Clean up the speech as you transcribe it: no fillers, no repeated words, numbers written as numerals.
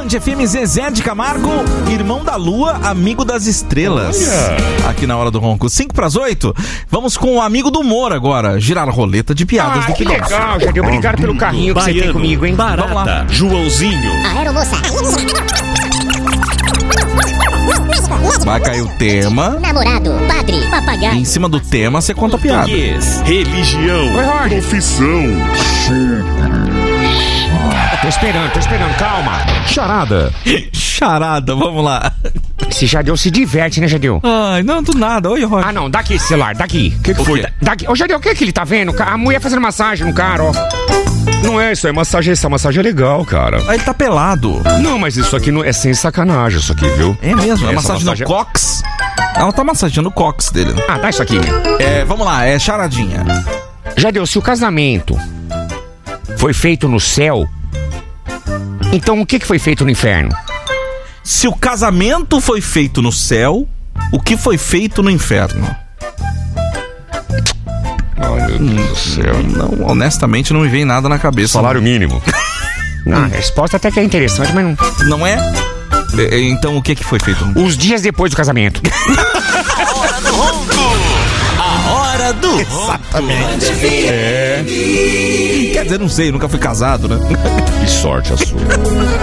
Band FM, Zezé de Camargo, irmão da Lua, amigo das estrelas. Olha. Aqui na Hora do Ronco, 7:55. Vamos com o amigo do humor agora, girar a roleta de piadas do que Pidoncio. legal, Jadeu. Obrigado pelo carrinho que você tem comigo, hein? Barata, vamos lá. Joãozinho. Aeromoça. Vai cair o tema. Namorado, padre, papagaio. Em cima do tema, você conta a piada. Português, religião. Oi, Roger. Profissão. Tô esperando, calma. Charada. Charada, vamos lá. Esse Jadeu se diverte, né, Jadeu? Ai, não, do nada. Oi, Roger. Ah, não, daqui esse celular, daqui. O que foi? Daqui. Ô, Jadeu, o que ele tá vendo? A mulher fazendo massagem no cara, ó. Não é isso, é massagem. Essa massagem é legal, cara. Ele tá pelado. Não, mas isso aqui não é sem sacanagem, isso aqui, viu? É mesmo, é Essa massagem massagem no cox. Ela tá massageando o cox dele. Ah, dá isso aqui. Vamos lá, é charadinha. Jadeu, se o casamento foi feito no céu, então o que foi feito no inferno? Se o casamento foi feito no céu, o que foi feito no inferno? Ai, meu Deus do céu. Não, honestamente não me vem nada na cabeça. Salário mínimo. A resposta até que é interessante, mas não. Não é? Então o que foi feito? Os dias depois do casamento. A Hora do Ronco. A Hora do Ronco. Exatamente. Quer dizer, não sei, nunca fui casado, né? Que sorte a sua.